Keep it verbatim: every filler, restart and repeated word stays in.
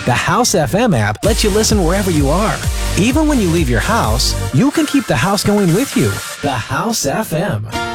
The House F M app lets you listen wherever you are. Even when you leave your house, you can keep the house going with you. The House F M.